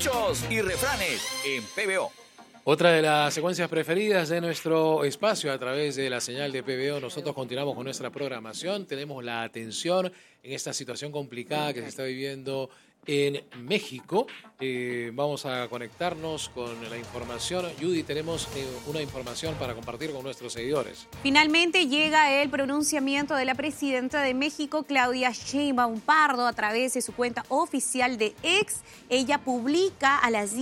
Dichos y refranes en PBO. Otra de las secuencias preferidas de nuestro espacio a través de la señal de PBO. Nosotros continuamos con nuestra programación. Tenemos la atención en esta situación complicada que se está viviendo en México. Vamos a conectarnos con la información. Judy, tenemos una información para compartir con nuestros seguidores. Finalmente llega el pronunciamiento de la presidenta de México, Claudia Sheinbaum Pardo, a través de su cuenta oficial de X. Ella publica a las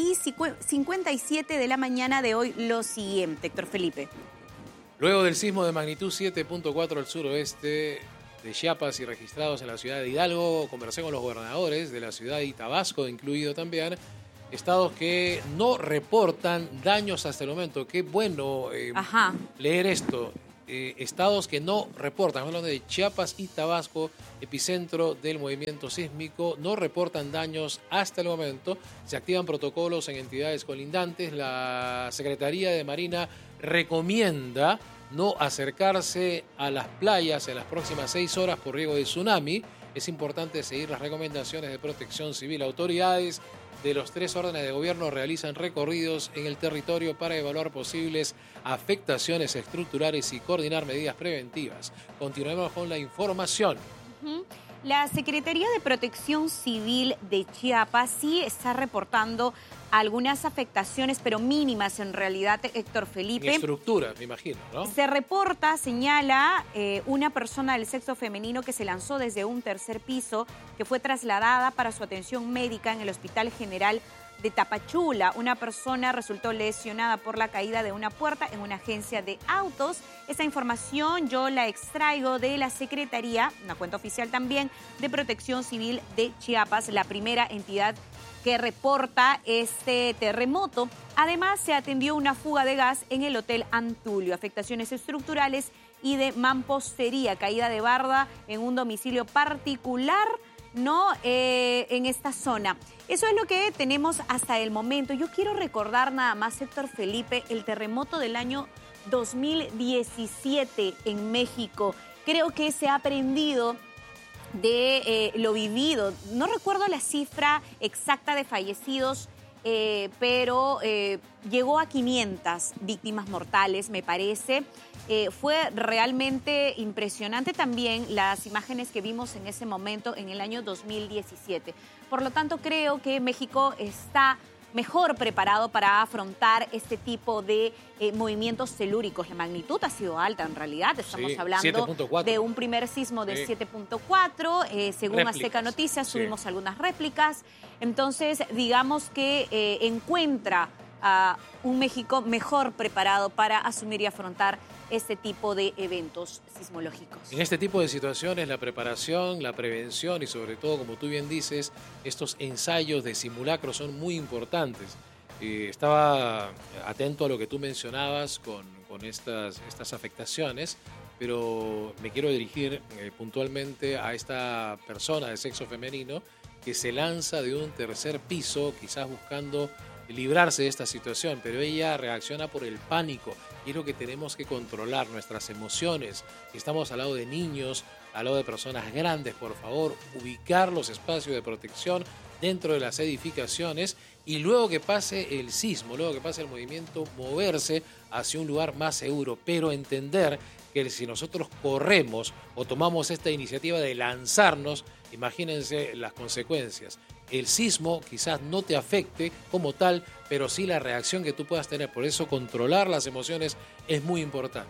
10:57 de la mañana de hoy lo siguiente, Héctor Felipe. Luego del sismo de magnitud 7.4 al suroeste de Chiapas y registrados en la ciudad de Hidalgo, conversé con los gobernadores de la ciudad y Tabasco, incluido también, estados que no reportan daños hasta el momento. Qué bueno leer esto. Estados que no reportan, hablando de Chiapas y Tabasco, epicentro del movimiento sísmico, no reportan daños hasta el momento. Se activan protocolos en entidades colindantes. La Secretaría de Marina recomienda no acercarse a las playas en las próximas 6 horas por riesgo de tsunami. Es importante seguir las recomendaciones de Protección Civil. Autoridades de los 3 órdenes de gobierno realizan recorridos en el territorio para evaluar posibles afectaciones estructurales y coordinar medidas preventivas. Continuemos con la información. La Secretaría de Protección Civil de Chiapas sí está reportando algunas afectaciones, pero mínimas en realidad, Héctor Felipe. En estructura, me imagino, ¿no? Se reporta, señala, una persona del sexo femenino que se lanzó desde un 3er piso, que fue trasladada para su atención médica en el Hospital General de Tapachula. Una persona resultó lesionada por la caída de una puerta en una agencia de autos. Esta información yo la extraigo de la Secretaría, una cuenta oficial también, de Protección Civil de Chiapas, la primera entidad que reporta este terremoto. Además, se atendió una fuga de gas en el Hotel Antulio, afectaciones estructurales y de mampostería, caída de barda en un domicilio particular, ¿no? En esta zona. Eso es lo que tenemos hasta el momento. Yo quiero recordar nada más, Héctor Felipe, el terremoto del año 2017 en México. Creo que se ha aprendido de lo vivido. No recuerdo la cifra exacta de fallecidos, pero llegó a 500 víctimas mortales, me parece. Fue realmente impresionante también las imágenes que vimos en ese momento en el año 2017. Por lo tanto, creo que México está mejor preparado para afrontar este tipo de movimientos telúricos. La magnitud ha sido alta en realidad. Estamos hablando 7.4. de un primer sismo de 7.4. Según réplicas. Azteca Noticias, subimos algunas réplicas. Entonces, digamos que encuentra a un México mejor preparado para asumir y afrontar este tipo de eventos sismológicos. En este tipo de situaciones, la preparación, la prevención y sobre todo, como tú bien dices, estos ensayos de simulacros son muy importantes. Estaba atento a lo que tú mencionabas con estas afectaciones, pero me quiero dirigir puntualmente a esta persona de sexo femenino que se lanza de un 3er piso, quizás buscando librarse de esta situación, pero ella reacciona por el pánico y es lo que tenemos que controlar, nuestras emociones. Si estamos al lado de niños, al lado de personas grandes, por favor, ubicar los espacios de protección dentro de las edificaciones y luego que pase el sismo, luego que pase el movimiento, moverse hacia un lugar más seguro, pero entender que si nosotros corremos o tomamos esta iniciativa de lanzarnos, imagínense las consecuencias. El sismo quizás no te afecte como tal, pero sí la reacción que tú puedas tener. Por eso controlar las emociones es muy importante.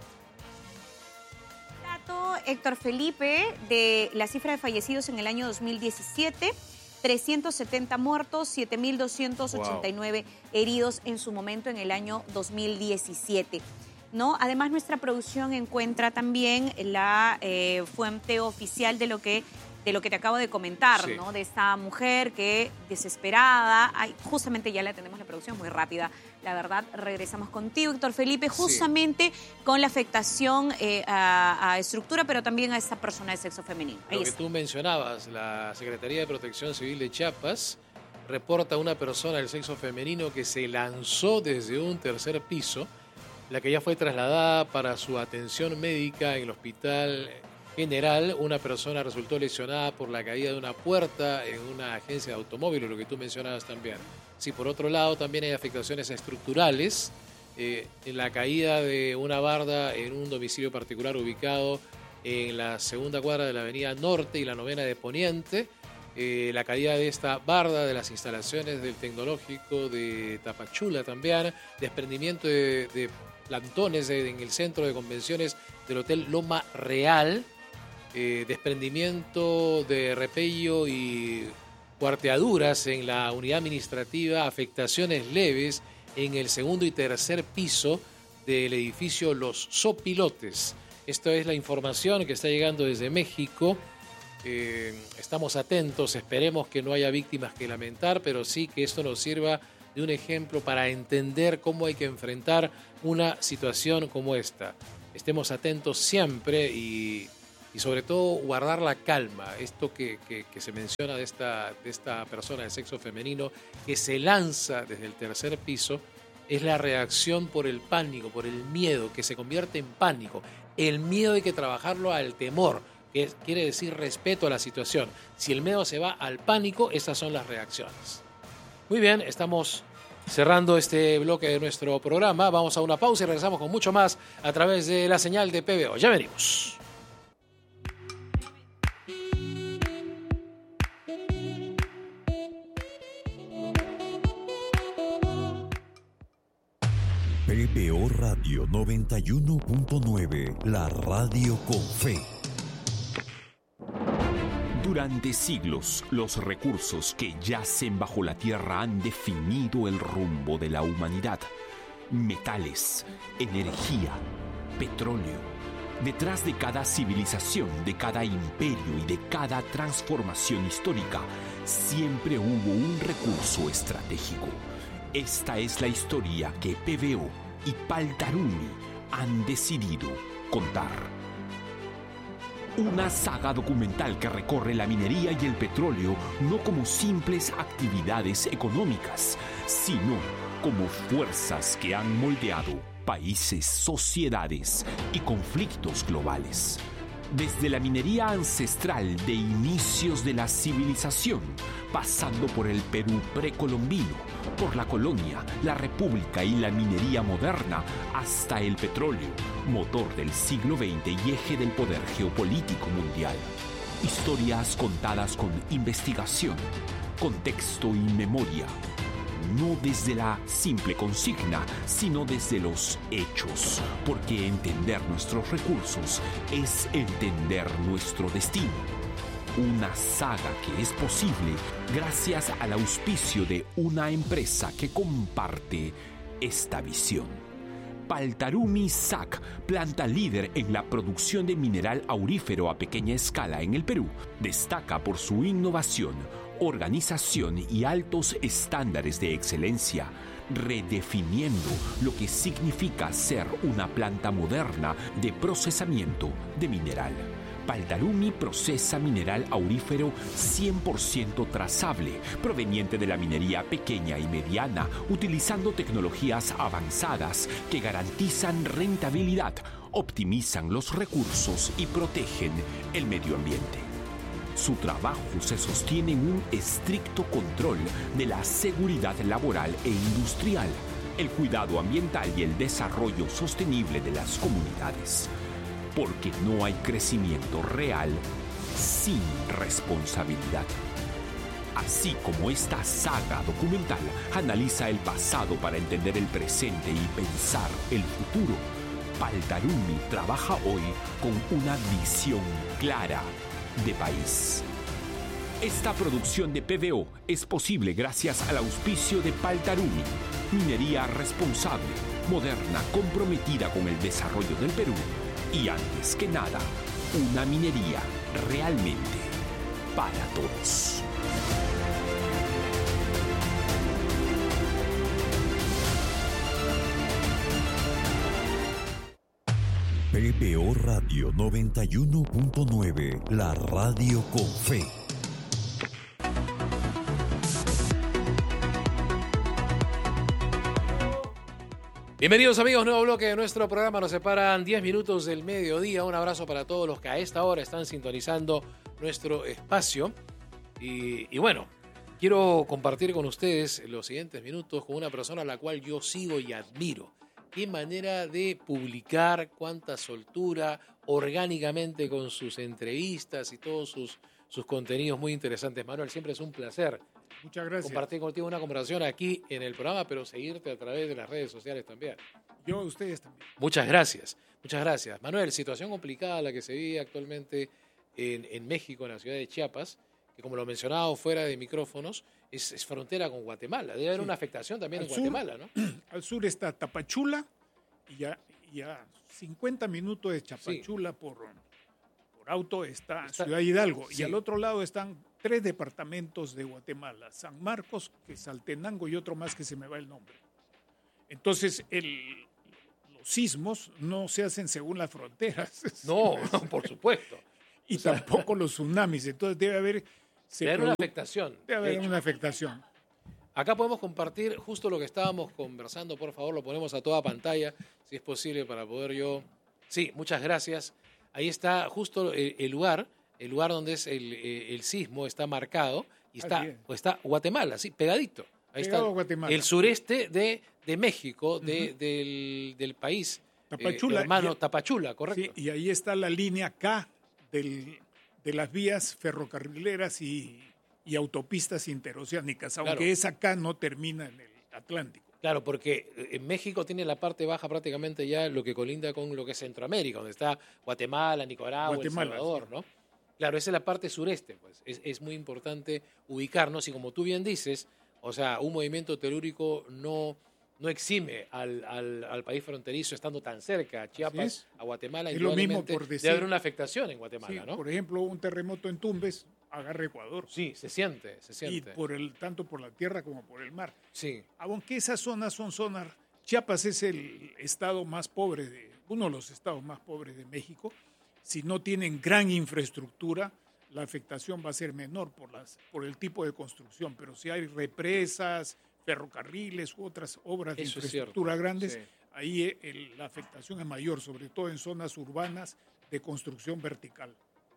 Dato, Héctor Felipe, de la cifra de fallecidos en el año 2017, 370 muertos, 7.289 heridos en su momento en el año 2017. ¿No? Además, nuestra producción encuentra también la fuente oficial de lo que te acabo de comentar, sí, ¿no? De esta mujer que desesperada, justamente ya la tenemos la producción muy rápida, la verdad. Regresamos contigo, Héctor Felipe, justamente con la afectación a estructura, pero también a esta persona de sexo femenino. Lo que tú mencionabas, la Secretaría de Protección Civil de Chiapas reporta a una persona del sexo femenino que se lanzó desde un 3er piso, la que ya fue trasladada para su atención médica en el Hospital general, una persona resultó lesionada por la caída de una puerta en una agencia de automóviles, lo que tú mencionabas también. Sí, por otro lado, también hay afectaciones estructurales en la caída de una barda en un domicilio particular ubicado en la segunda cuadra de la avenida Norte y la 9ª de Poniente. La caída de esta barda de las instalaciones del Tecnológico de Tapachula también, desprendimiento de plantones en el centro de convenciones del Hotel Loma Real, desprendimiento de repello y cuarteaduras en la unidad administrativa, afectaciones leves en el segundo y tercer piso del edificio Los Sopilotes. Esta es la información que está llegando desde México. Estamos atentos, esperemos que no haya víctimas que lamentar, pero sí que esto nos sirva de un ejemplo para entender cómo hay que enfrentar una situación como esta. Estemos atentos siempre y sobre todo guardar la calma. Esto que se menciona de esta persona de sexo femenino que se lanza desde el tercer piso es la reacción por el pánico, por el miedo, que se convierte en pánico. El miedo hay que trabajarlo al temor, que quiere decir respeto a la situación. Si el miedo se va al pánico, esas son las reacciones. Muy bien, estamos cerrando este bloque de nuestro programa. Vamos a una pausa y regresamos con mucho más a través de la señal de PBO. Ya venimos. PBO Radio 91.9, la radio con fe. Durante siglos, los recursos que yacen bajo la tierra han definido el rumbo de la humanidad. Metales, energía, petróleo. Detrás de cada civilización, de cada imperio y de cada transformación histórica, siempre hubo un recurso estratégico. Esta es la historia que PBO y Paltarumi han decidido contar. Una saga documental que recorre la minería y el petróleo no como simples actividades económicas, sino como fuerzas que han moldeado países, sociedades y conflictos globales. Desde la minería ancestral de inicios de la civilización, pasando por el Perú precolombino, por la colonia, la república y la minería moderna, hasta el petróleo, motor del siglo XX y eje del poder geopolítico mundial. Historias contadas con investigación, contexto y memoria. No desde la simple consigna, sino desde los hechos, porque entender nuestros recursos es entender nuestro destino. Una saga que es posible gracias al auspicio de una empresa que comparte esta visión. Paltarumi SAC, planta líder en la producción de mineral aurífero a pequeña escala en el Perú, destaca por su innovación, organización y altos estándares de excelencia, redefiniendo lo que significa ser una planta moderna de procesamiento de mineral. Paltarumi procesa mineral aurífero 100% trazable, proveniente de la minería pequeña y mediana, utilizando tecnologías avanzadas que garantizan rentabilidad, optimizan los recursos y protegen el medio ambiente. Su trabajo se sostiene en un estricto control de la seguridad laboral e industrial, el cuidado ambiental y el desarrollo sostenible de las comunidades. Porque no hay crecimiento real sin responsabilidad. Así como esta saga documental analiza el pasado para entender el presente y pensar el futuro, Paltarumi trabaja hoy con una visión clara de país. Esta producción de PBO es posible gracias al auspicio de Paltarumi, minería responsable, moderna, comprometida con el desarrollo del Perú y, antes que nada, una minería realmente para todos. PBO Radio 91.9, la radio con fe. Bienvenidos amigos, nuevo bloque de nuestro programa. Nos separan 10 minutos del mediodía. Un abrazo para todos los que a esta hora están sintonizando nuestro espacio. Y bueno, quiero compartir con ustedes los siguientes minutos con una persona a la cual yo sigo y admiro. Qué manera de publicar, cuánta soltura, orgánicamente con sus entrevistas y todos sus contenidos muy interesantes. Manuel, siempre es un placer. Muchas gracias. Compartir contigo una conversación aquí en el programa, pero seguirte a través de las redes sociales también. Yo a ustedes también. Muchas gracias, muchas gracias. Manuel, situación complicada la que se vive actualmente en México, en la ciudad de Chiapas, que como lo mencionaba fuera de micrófonos, es frontera con Guatemala. Debe haber una afectación también en Guatemala, ¿no? Al sur está Tapachula y ya 50 minutos de Tapachula por auto está Ciudad Hidalgo. Sí. Y al otro lado están 3 departamentos de Guatemala, San Marcos, Quetzaltenango y otro más que se me va el nombre. Entonces, los sismos no se hacen según las fronteras. No, por supuesto. Y tampoco los tsunamis. Entonces debe haber una afectación. Debe haber una afectación. Acá podemos compartir justo lo que estábamos conversando, por favor, lo ponemos a toda pantalla, si es posible, para poder yo... Sí, muchas gracias. Ahí está justo el lugar donde es el sismo, está marcado, y está Guatemala, sí, pegadito. Ahí está Guatemala. El sureste de México, del país. Tapachula. Tapachula, correcto. Sí, y ahí está la línea K de las vías ferrocarrileras y autopistas interoceánicas, aunque claro. esa K no termina en el Atlántico. Claro, porque en México tiene la parte baja prácticamente ya lo que colinda con lo que es Centroamérica, donde está Guatemala, Nicaragua, El Salvador, sí. ¿no? Claro, esa es la parte sureste, pues. Es muy importante ubicarnos y como tú bien dices, o sea, un movimiento telúrico no exime al país fronterizo estando tan cerca, a Chiapas, a Guatemala. Es lo mismo por decir. Debe haber una afectación en Guatemala, Sí, ¿no? Por ejemplo, un terremoto en Tumbes agarra Ecuador. Sí, se siente. Y tanto por la tierra como por el mar. Sí. Aunque esas zonas son zonas... Chiapas es el estado más pobre, uno de los estados más pobres de México. Si no tienen gran infraestructura, la afectación va a ser menor por el tipo de construcción. Pero si hay represas, ferrocarriles u otras obras de Eso infraestructura grandes, sí. ahí la afectación es mayor, sobre todo en zonas urbanas de construcción vertical.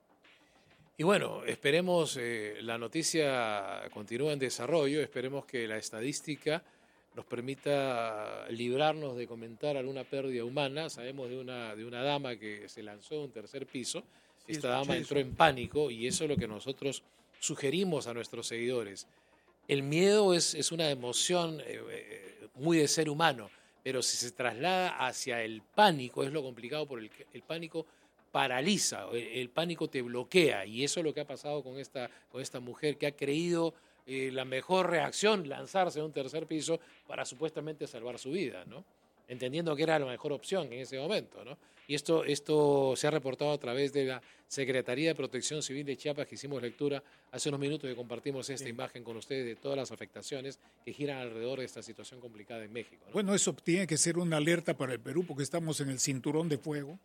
Y bueno, esperemos, la noticia continúa en desarrollo, esperemos que la estadística nos permita librarnos de comentar alguna pérdida humana. Sabemos de una dama que se lanzó de un tercer piso. Sí, esta dama entró eso. en pánico y eso es lo que nosotros sugerimos a nuestros seguidores. El miedo es una emoción muy de ser humano, pero si se traslada hacia el pánico, es lo complicado, porque el pánico paraliza, el pánico te bloquea, y eso es lo que ha pasado con esta mujer que ha creído la mejor reacción, lanzarse a un tercer piso para supuestamente salvar su vida, ¿no? Entendiendo que era la mejor opción en ese momento, ¿no? Y esto se ha reportado a través de la Secretaría de Protección Civil de Chiapas, que hicimos lectura hace unos minutos y compartimos esta imagen con ustedes de todas las afectaciones que giran alrededor de esta situación complicada en México, ¿no? Bueno, eso tiene que ser una alerta para el Perú porque estamos en el cinturón de fuego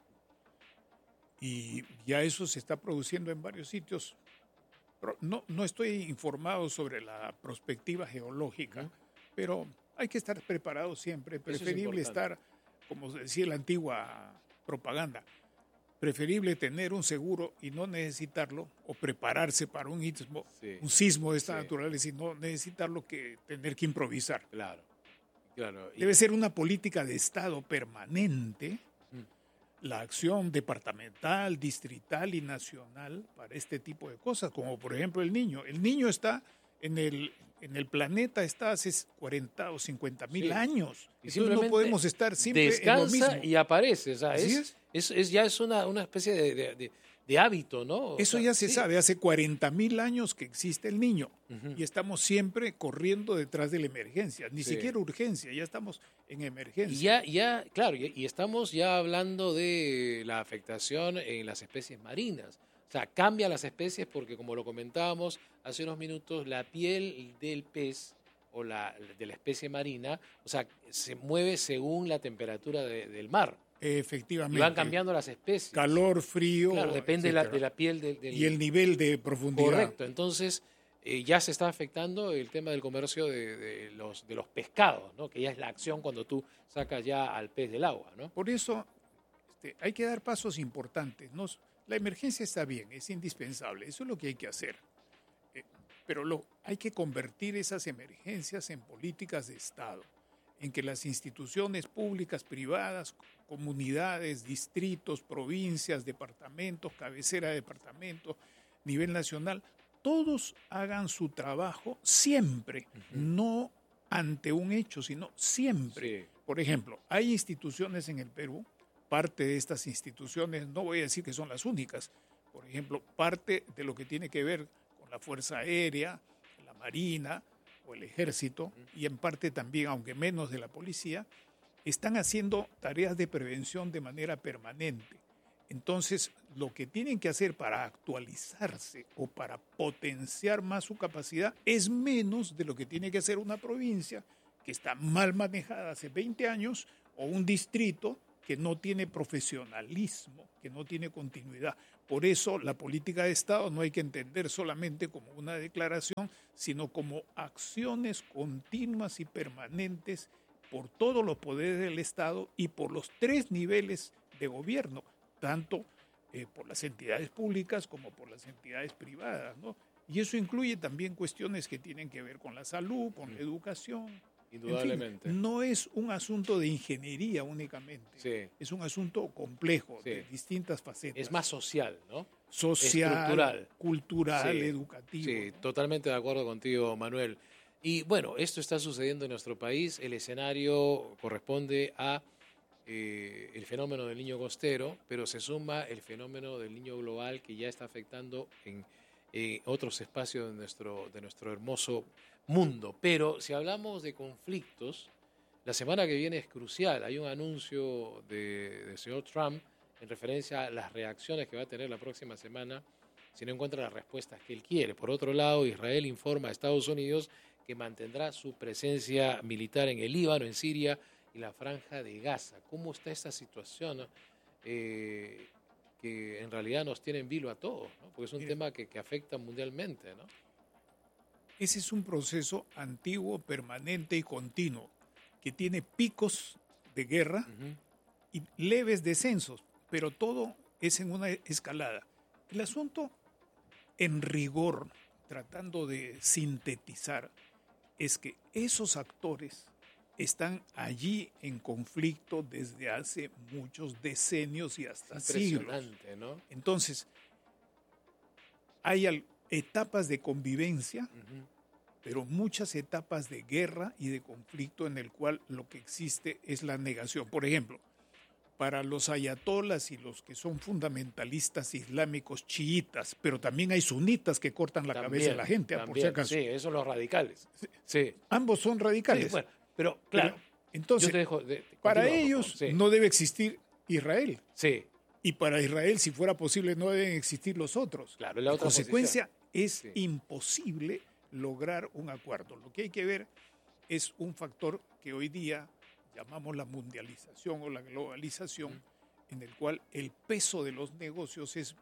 y ya eso se está produciendo en varios sitios. No estoy informado sobre la perspectiva geológica, pero hay que estar preparado siempre. Preferible estar, como decía la antigua propaganda, preferible tener un seguro y no necesitarlo, o prepararse para un sismo de esta naturaleza y no necesitarlo, que tener que improvisar. Claro. Debe ser una política de Estado permanente, la acción departamental, distrital y nacional para este tipo de cosas, como por ejemplo el niño. El niño está en el planeta, está hace 40 o 50 mil años. Y entonces no podemos estar siempre en lo mismo. Y aparece, o sea, ¿Así es una especie de hábito, ¿no? Eso ya se sabe, hace 40 mil años que existe el niño y estamos siempre corriendo detrás de la emergencia, ni siquiera urgencia, ya estamos en emergencia. Y estamos ya hablando de la afectación en las especies marinas. O sea, cambian las especies porque, como lo comentábamos hace unos minutos, la piel del pez o de la especie marina, o sea, se mueve según la temperatura del mar. Efectivamente. Y van cambiando las especies. Calor, frío. Claro, depende de la piel del... Y el nivel de profundidad. Correcto. Entonces, ya se está afectando el tema del comercio de los pescados, ¿no? Que ya es la acción cuando tú sacas ya al pez del agua, ¿no? Por eso hay que dar pasos importantes. La emergencia está bien, es indispensable, eso es lo que hay que hacer. Pero hay que convertir esas emergencias en políticas de Estado, en que las instituciones públicas, privadas, comunidades, distritos, provincias, departamentos, cabecera de departamentos, nivel nacional, todos hagan su trabajo siempre, no ante un hecho, sino siempre. Sí. Por ejemplo, hay instituciones en el Perú, parte de estas instituciones, no voy a decir que son las únicas, por ejemplo, parte de lo que tiene que ver con la Fuerza Aérea, la Marina o el Ejército, y en parte también, aunque menos de la policía, están haciendo tareas de prevención de manera permanente. Entonces, lo que tienen que hacer para actualizarse o para potenciar más su capacidad es menos de lo que tiene que hacer una provincia que está mal manejada hace 20 años o un distrito que no tiene profesionalismo, que no tiene continuidad. Por eso la política de Estado no hay que entender solamente como una declaración, sino como acciones continuas y permanentes por todos los poderes del Estado y por los 3 niveles de gobierno, tanto por las entidades públicas como por las entidades privadas, ¿no? Y eso incluye también cuestiones que tienen que ver con la salud, con la educación. Indudablemente. En fin, no es un asunto de ingeniería únicamente, Sí. es un asunto complejo, Sí. de distintas facetas. Es más social, ¿no? social, estructural. cultural, Sí. educativo. Sí, ¿no? totalmente de acuerdo contigo, Manuel. Y bueno, esto está sucediendo en nuestro país. El escenario corresponde a el fenómeno del niño costero, pero se suma el fenómeno del niño global que ya está afectando en otros espacios de nuestro hermoso mundo. Pero si hablamos de conflictos, la semana que viene es crucial. Hay un anuncio del señor Trump en referencia a las reacciones que va a tener la próxima semana si no encuentra las respuestas que él quiere. Por otro lado, Israel informa a Estados Unidos que mantendrá su presencia militar en el Líbano, en Siria y la Franja de Gaza. ¿Cómo está esta situación que en realidad nos tiene en vilo a todos, ¿no? Porque es un tema que afecta mundialmente, ¿no? Ese es un proceso antiguo, permanente y continuo, que tiene picos de guerra y leves descensos, pero todo es en una escalada. El asunto, en rigor, tratando de sintetizar, es que esos actores están allí en conflicto desde hace muchos decenios y hasta siglos. Impresionante, ¿no? Entonces, hay etapas de convivencia, pero muchas etapas de guerra y de conflicto en el cual lo que existe es la negación. Por ejemplo, para los ayatolas y los que son fundamentalistas islámicos chiitas, pero también hay sunitas que cortan la cabeza a la gente, por si acaso. Sí, esos son los radicales. Sí. Ambos son radicales. Sí, bueno, pero claro, entonces, yo te dejo para continúa, ellos por favor. Sí. no debe existir Israel. Sí, Y para Israel, si fuera posible, no deben existir los otros. claro, la En otra consecuencia, es Sí. imposible lograr un acuerdo. Lo que hay que ver es un factor que hoy día llamamos la mundialización o la globalización, en el cual el peso de los negocios es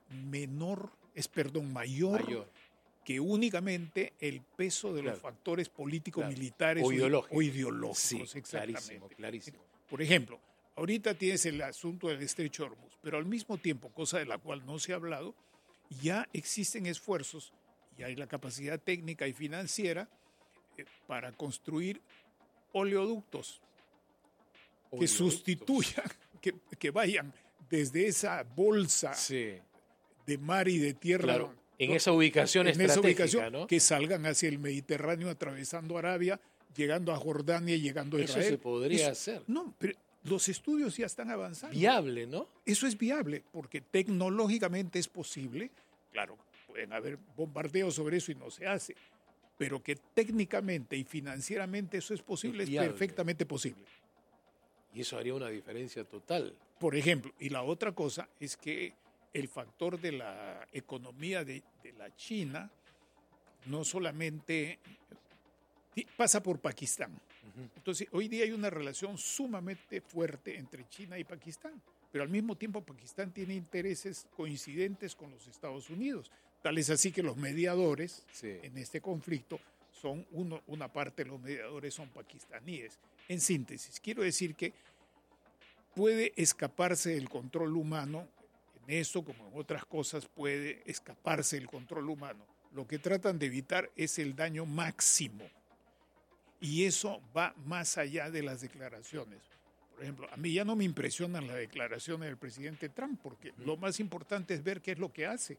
mayor que únicamente el peso de los factores políticos, militares o ideológicos. Sí, Exactamente. clarísimo. Por ejemplo, ahorita tienes el asunto del Estrecho de Hormuz, pero al mismo tiempo, cosa de la cual no se ha hablado, ya existen esfuerzos y hay la capacidad técnica y financiera para construir oleoductos que sustituyan, que vayan desde esa bolsa de mar y de tierra. Claro, en esa ubicación estratégica, ¿no? Que salgan hacia el Mediterráneo, atravesando Arabia, llegando a Jordania y llegando a Israel. Eso se podría hacer. No, pero los estudios ya están avanzando. Viable, ¿no? Eso es viable, porque tecnológicamente es posible. Claro, pueden haber bombardeos sobre eso y no se hace, pero que técnicamente y financieramente eso es posible, es perfectamente posible. Y eso haría una diferencia total. Por ejemplo, y la otra cosa es que el factor de la economía de la China no solamente pasa por Pakistán. Entonces, hoy día hay una relación sumamente fuerte entre China y Pakistán, pero al mismo tiempo Pakistán tiene intereses coincidentes con los Estados Unidos. Tal es así que los mediadores Sí. en este conflicto son una parte de los mediadores son pakistaníes. En síntesis, quiero decir que puede escaparse del control humano, en esto como en otras cosas puede escaparse del control humano. Lo que tratan de evitar es el daño máximo. Y eso va más allá de las declaraciones. Por ejemplo, a mí ya no me impresionan las declaraciones del presidente Trump, porque lo más importante es ver qué es lo que hace.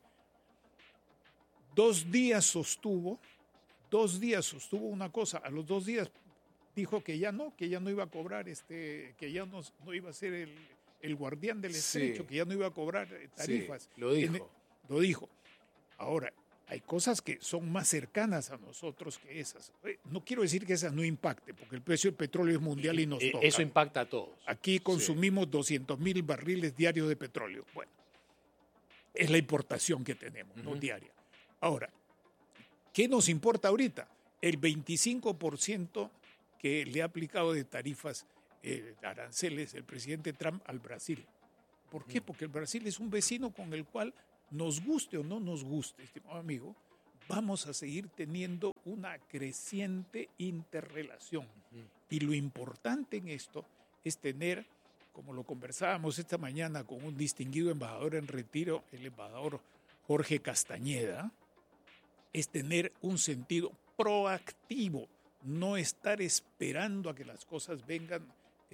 2 días sostuvo una cosa, a los 2 días dijo que ya no iba a cobrar, que ya no iba a ser el guardián del estrecho, Sí. que ya no iba a cobrar tarifas. Sí, lo dijo. Lo dijo. Ahora, hay cosas que son más cercanas a nosotros que esas. No quiero decir que esas no impacten, porque el precio del petróleo es mundial y nos toca. Eso impacta a todos. Aquí consumimos 200,000 barriles diarios de petróleo. Bueno, es la importación que tenemos, no diaria. Ahora, ¿qué nos importa ahorita? El 25% que le ha aplicado de tarifas, aranceles, el presidente Trump al Brasil. ¿Por qué? Porque el Brasil es un vecino con el cual, nos guste o no nos guste, estimado amigo, vamos a seguir teniendo una creciente interrelación. Y lo importante en esto es tener, como lo conversábamos esta mañana con un distinguido embajador en retiro, el embajador Jorge Castañeda, es tener un sentido proactivo, no estar esperando a que las cosas vengan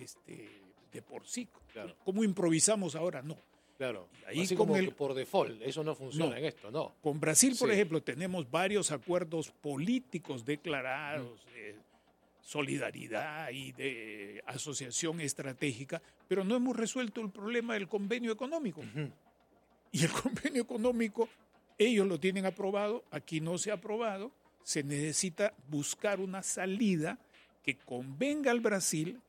de por sí. Claro. Como improvisamos ahora, no. Claro, Ahí así con como el- que por default, eso no funciona No. en esto, no. Con Brasil, por Sí. ejemplo, tenemos varios acuerdos políticos declarados de solidaridad y de asociación estratégica, pero no hemos resuelto el problema del convenio económico. Y el convenio económico, ellos lo tienen aprobado, aquí no se ha aprobado, se necesita buscar una salida que convenga al Brasil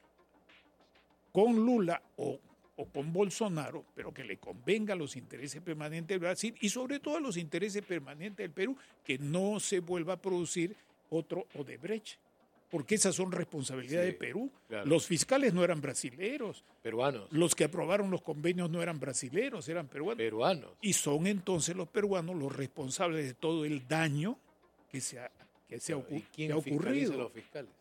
con Lula o con Bolsonaro, pero que le convenga a los intereses permanentes del Brasil y sobre todo a los intereses permanentes del Perú, que no se vuelva a producir otro Odebrecht, porque esas son responsabilidades Sí, de Perú. claro. Los fiscales no eran brasileros, Peruanos, los que aprobaron los convenios no eran brasileros, eran peruanos. peruanos. Y son entonces los peruanos los responsables de todo el daño que se ha ¿Y quién que ha fiscaliza a ocurrido. los fiscales?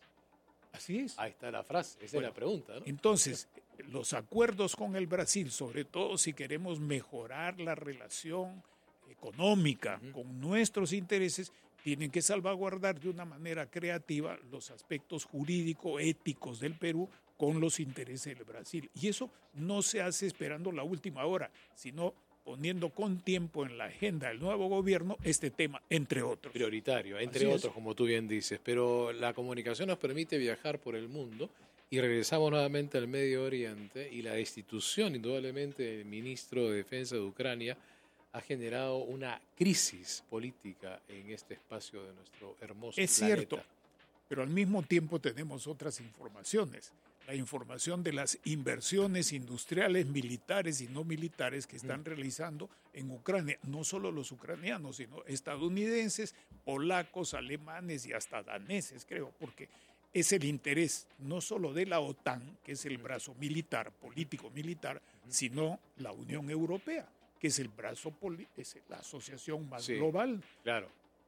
Así es. Ahí está la frase, esa Bueno, es la pregunta, ¿no? Entonces, los acuerdos con el Brasil, sobre todo si queremos mejorar la relación económica con nuestros intereses, tienen que salvaguardar de una manera creativa los aspectos jurídico-éticos del Perú con los intereses del Brasil. Y eso no se hace esperando la última hora, sino poniendo con tiempo en la agenda del nuevo gobierno este tema, entre otros. Prioritario, entre Así es. otros, como tú bien dices. Pero la comunicación nos permite viajar por el mundo y regresamos nuevamente al Medio Oriente y la destitución, indudablemente, del ministro de Defensa de Ucrania ha generado una crisis política en este espacio de nuestro hermoso Es planeta. cierto, pero al mismo tiempo tenemos otras informaciones. La información de las inversiones industriales, militares y no militares que están realizando en Ucrania. No solo los ucranianos, sino estadounidenses, polacos, alemanes y hasta daneses, creo, porque es el interés no solo de la OTAN, que es el brazo militar, político-militar, sino la Unión Europea, que es el brazo, es la asociación más Sí. global. Claro,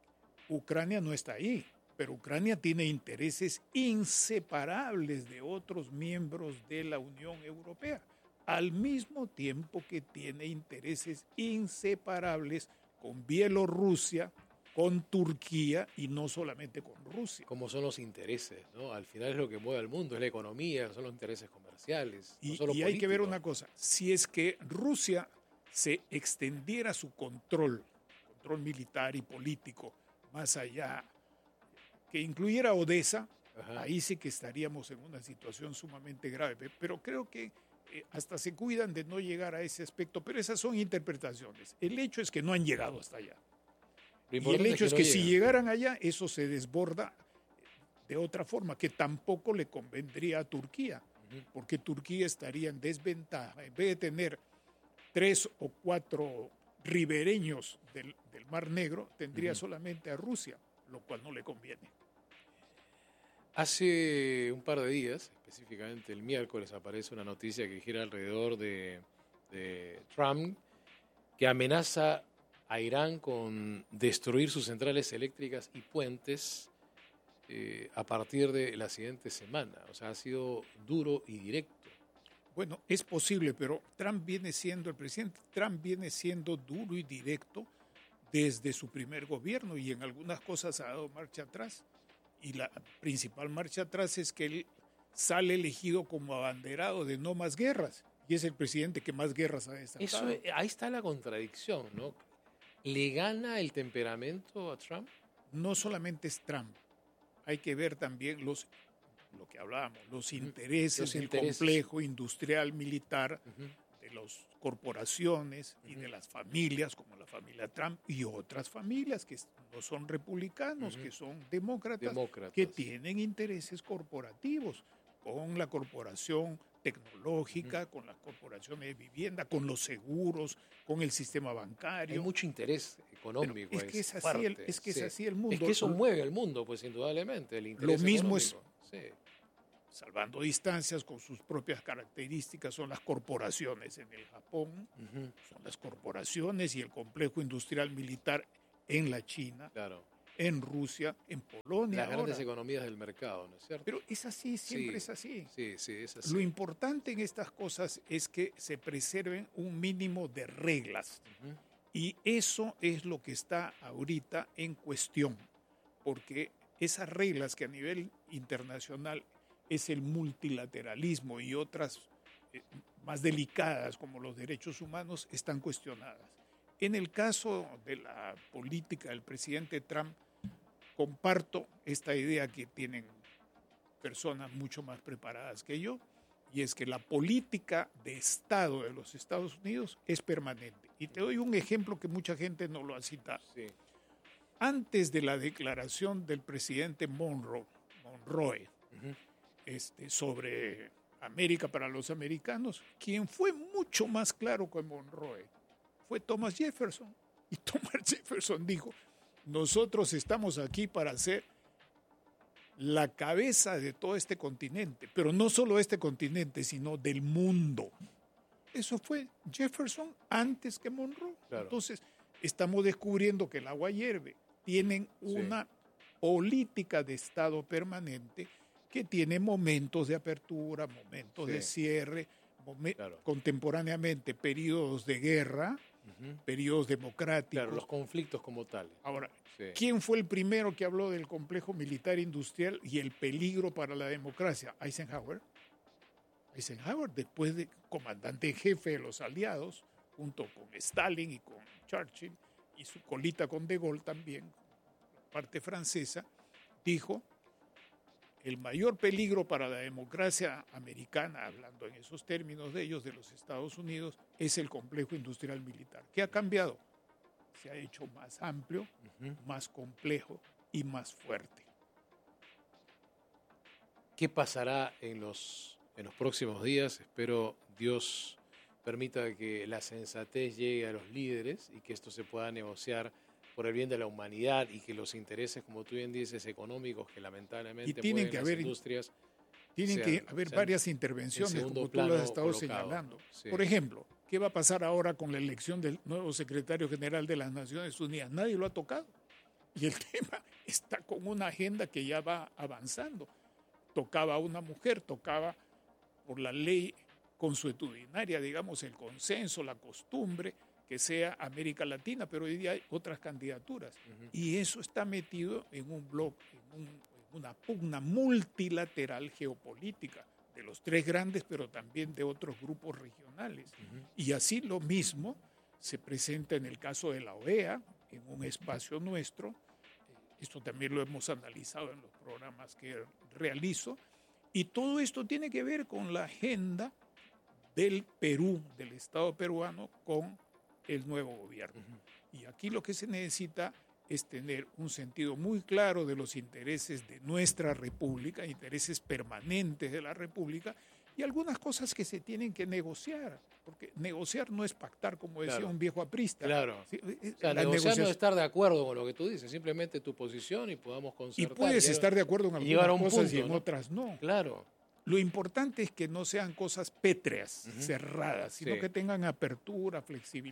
Ucrania no está ahí, pero Ucrania tiene intereses inseparables de otros miembros de la Unión Europea, al mismo tiempo que tiene intereses inseparables con Bielorrusia, con Turquía y no solamente con Rusia. cómo son los intereses, ¿no? Al final es lo que mueve al mundo, es la economía, son los intereses comerciales. No Y, solo y hay que ver políticos. una cosa, si es que Rusia se extendiera su control militar y político más allá, que incluyera Odessa, Ajá. ahí sí que estaríamos en una situación sumamente grave. Pero creo que hasta se cuidan de no llegar a ese aspecto, pero esas son interpretaciones. El hecho es que no han llegado hasta allá. Lo Y el importante hecho es no que si llegan. llegaran allá, eso se desborda de otra forma, que tampoco le convendría a Turquía, porque Turquía estaría en desventaja. En vez de tener 3 o 4 ribereños del Mar Negro, tendría solamente a Rusia, lo cual no le conviene. Hace un par de días, específicamente el miércoles, aparece una noticia que gira alrededor de Trump, que amenaza a Irán con destruir sus centrales eléctricas y puentes a partir de la siguiente semana. O sea, ha sido duro y directo. Bueno, es posible, pero el presidente Trump viene siendo duro y directo desde su primer gobierno y en algunas cosas ha dado marcha atrás. Y la principal marcha atrás es que él sale elegido como abanderado de no más guerras y es el presidente que más guerras ha desatado. Ahí está la contradicción, ¿no? ¿Le gana el temperamento a Trump? No solamente es Trump, hay que ver también lo que hablábamos, los intereses del complejo industrial militar de las corporaciones y de las familias, como la familia Trump y otras familias que no son republicanos, que son demócratas, que tienen intereses corporativos con la corporación tecnológica, con las corporaciones de vivienda, con los seguros, con el sistema bancario. Hay mucho interés económico. Pero es que es así el mundo. Es que eso mueve el mundo, pues indudablemente, el interés Lo mismo económico. Salvando distancias con sus propias características, son las corporaciones en el Japón, son las corporaciones y el complejo industrial militar en la China, en Rusia, en Polonia. Las grandes economías del mercado, ¿no es cierto? Pero es así, siempre es así. Sí, es así. Lo importante en estas cosas es que se preserven un mínimo de reglas. Y eso es lo que está ahorita en cuestión, porque esas reglas que a nivel internacional es el multilateralismo y otras más delicadas como los derechos humanos están cuestionadas. En el caso de la política del presidente Trump, comparto esta idea que tienen personas mucho más preparadas que yo, y es que la política de Estado de los Estados Unidos es permanente. Y te doy un ejemplo que mucha gente no lo ha citado. Sí. Antes de la declaración del presidente Monroe, sobre América para los americanos, quien fue mucho más claro que Monroe fue Thomas Jefferson. Y Thomas Jefferson dijo, nosotros estamos aquí para ser la cabeza de todo este continente, pero no solo este continente, sino del mundo. Eso fue Jefferson antes que Monroe. Claro. Entonces, estamos descubriendo que el agua hierve. Tienen una política de Estado permanente que tiene momentos de apertura, momentos de cierre, contemporáneamente periodos de guerra, periodos democráticos. Claro, los conflictos como tales. Ahora, ¿quién fue el primero que habló del complejo militar industrial y el peligro para la democracia? Eisenhower, después de comandante en jefe de los aliados, junto con Stalin y con Churchill, y su colita con De Gaulle también, parte francesa, dijo, el mayor peligro para la democracia americana, hablando en esos términos de ellos, de los Estados Unidos, es el complejo industrial militar. ¿Qué ha cambiado? Se ha hecho más amplio, más complejo y más fuerte. ¿Qué pasará en los próximos días? Espero Dios permita que la sensatez llegue a los líderes y que esto se pueda negociar por el bien de la humanidad y que los intereses, como tú bien dices, económicos que lamentablemente mueven las industrias. Tienen que haber varias intervenciones, como tú lo has estado señalando. Sí. Por ejemplo, ¿qué va a pasar ahora con la elección del nuevo secretario general de las Naciones Unidas? Nadie lo ha tocado. Y el tema está con una agenda que ya va avanzando. Tocaba a una mujer, tocaba por la ley consuetudinaria, digamos, el consenso, la costumbre, que sea América Latina, pero hoy día hay otras candidaturas. Y eso está metido en un bloque, en una pugna multilateral geopolítica de los tres grandes, pero también de otros grupos regionales. Y así lo mismo se presenta en el caso de la OEA, en un espacio nuestro. Esto también lo hemos analizado en los programas que realizo. Y todo esto tiene que ver con la agenda del Perú, del Estado peruano, con el nuevo gobierno. Y aquí lo que se necesita es tener un sentido muy claro de los intereses de nuestra república, intereses permanentes de la república, y algunas cosas que se tienen que negociar, porque negociar no es pactar, como decía un viejo aprista. Claro. ¿Sí? O sea, negociar no es estar de acuerdo con lo que tú dices, simplemente tu posición y podamos concertar. Y puedes estar de acuerdo en algunas cosas y en otras no. Claro. Lo importante es que no sean cosas pétreas, cerradas, sino que tengan apertura, flexibilidad.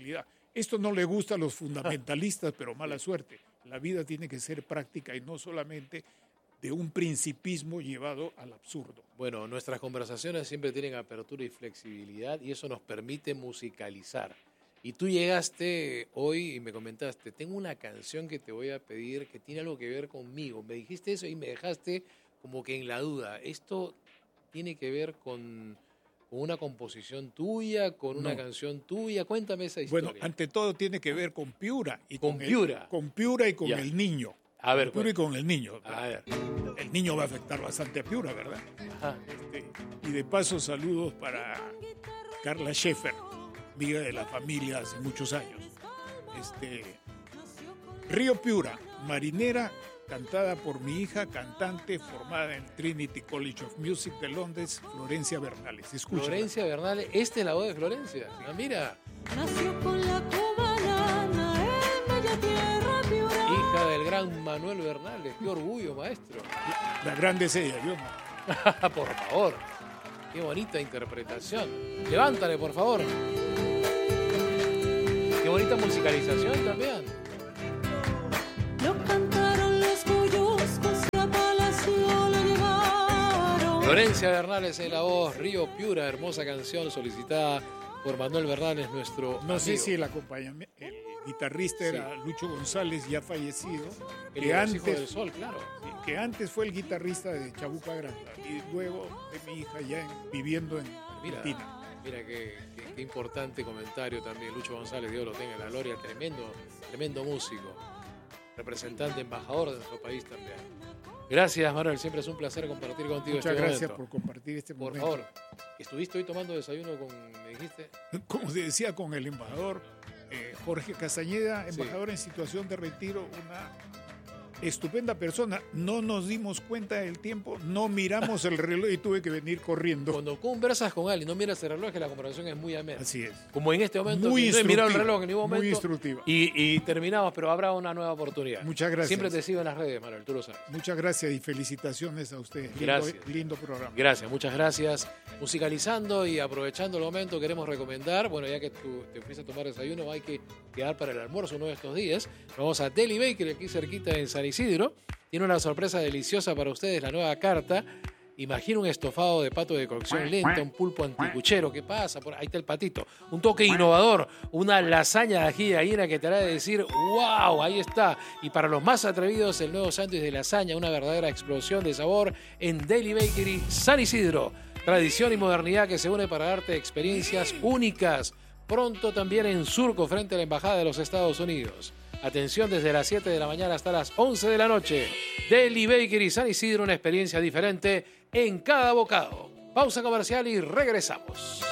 Esto no le gusta a los fundamentalistas, pero mala suerte. La vida tiene que ser práctica y no solamente de un principismo llevado al absurdo. Bueno, nuestras conversaciones siempre tienen apertura y flexibilidad y eso nos permite musicalizar. Y tú llegaste hoy y me comentaste, tengo una canción que te voy a pedir que tiene algo que ver conmigo. Me dijiste eso y me dejaste como que en la duda. ¿Esto tiene que ver con una composición tuya, con una canción tuya? Cuéntame esa historia. Bueno, ante todo tiene que ver con Piura. Y con Piura. Con Piura y con Ya. el niño. A ver, Con Piura y con el niño. A ver. El niño va a afectar bastante a Piura, ¿verdad? Ajá. Y de paso, saludos para Carla Scheffer, amiga de la familia hace muchos años. Río Piura, marinera, cantada por mi hija, cantante, formada en Trinity College of Music de Londres, Florencia Bernales. Escúchala. Florencia Bernales, esta es la voz de Florencia. Ah, mira. Nació con la cubanana en bella tierra Piura. Hija del gran Manuel Bernales. Qué orgullo, maestro. La grande es ella, yo no. Por favor. Qué bonita interpretación. Levántale, por favor. Qué bonita musicalización también. Lo cantaron los cuyos, con a palacio lo llevaron. Florencia Bernales en la voz, Río Piura, hermosa canción solicitada por Manuel Bernales, nuestro No sé amigo. si el guitarrista era Lucho González, ya fallecido, El que de los Hijos del antes, Sol, claro. que antes fue el guitarrista de Chabuca Granda y luego de mi hija ya viviendo en Mira, Argentina. mira qué importante comentario también. Lucho González, Dios lo tenga en la gloria, tremendo músico, representante, embajador de nuestro país también. Gracias, Manuel, siempre es un placer compartir contigo Muchas este gracias momento. por compartir este Por momento. favor, ¿estuviste hoy tomando desayuno con, me dijiste? Como te decía, con el embajador Jorge Castañeda, Sí. embajador en situación de retiro, una estupenda persona. No nos dimos cuenta del tiempo, no miramos el reloj y tuve que venir corriendo. Cuando conversas con alguien, no miras el reloj, que la conversación es muy amena. Así es. Como en este momento, Muy que no he mirado el instructiva, reloj en ningún momento. muy instructiva. Y terminamos, pero habrá una nueva oportunidad. Muchas gracias. Siempre te sigo en las redes, Manuel, tú lo sabes. Muchas gracias y felicitaciones a ustedes. Gracias. Lindo programa. Gracias, muchas gracias. Musicalizando y aprovechando el momento, queremos recomendar, bueno, ya que tú te fuiste a tomar desayuno, hay que quedar para el almuerzo uno de estos días. Vamos a Deli Bakery, aquí cerquita en San Isidro. Tiene una sorpresa deliciosa para ustedes, la nueva carta. Imagina un estofado de pato de cocción lenta, un pulpo anticuchero. ¿Qué pasa? Ahí está el patito. Un toque innovador, una lasaña de ají de gallina que te hará decir ¡wow! Ahí está. Y para los más atrevidos, el nuevo sándwich de lasaña, una verdadera explosión de sabor en Deli Bakery San Isidro. Tradición y modernidad que se une para darte experiencias únicas. Pronto también en Surco, frente a la Embajada de los Estados Unidos. Atención desde las 7 de la mañana hasta las 11 de la noche. Deli Bakery San Isidro, una experiencia diferente en cada bocado. Pausa comercial y regresamos.